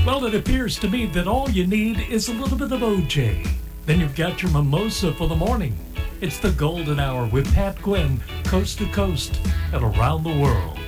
Well, it appears to me that all you need is a little bit of OJ. Then you've got your mimosa for the morning. It's the Golden Hour with Pat Gwynn, coast to coast and around the world.